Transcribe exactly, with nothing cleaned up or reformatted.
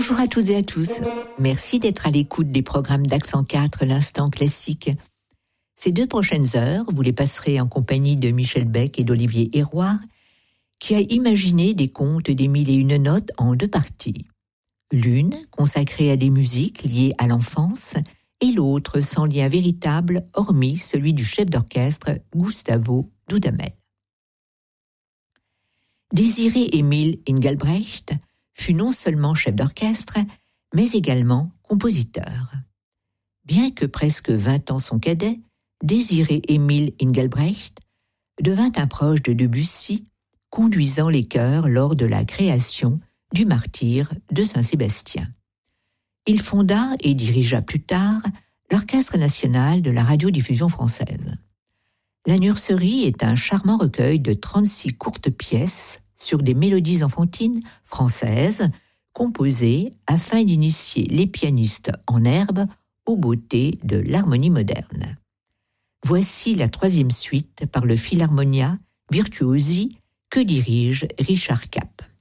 Bonjour à toutes et à tous. Merci d'être à l'écoute des programmes d'Accent quatre, l'Instant Classique. Ces deux prochaines heures, vous les passerez en compagnie de Michel Beck et d'Olivier Héroard, qui a imaginé des contes des mille et une notes en deux parties. L'une consacrée à des musiques liées à l'enfance et l'autre sans lien véritable, hormis celui du chef d'orchestre Gustavo Dudamel. Désiré Emil Engelbrecht fut non seulement chef d'orchestre, mais également compositeur. Bien que presque vingt ans son cadet, Désiré Emil Engelbrecht devint un proche de Debussy, conduisant les chœurs lors de la création du Martyre de Saint-Sébastien. Il fonda et dirigea plus tard l'Orchestre national de la radiodiffusion française. La Nurserie est un charmant recueil de trente-six courtes pièces sur des mélodies enfantines françaises composées afin d'initier les pianistes en herbe aux beautés de l'harmonie moderne. Voici la troisième suite par le Philharmonia Virtuosi que dirige Richard Kapp.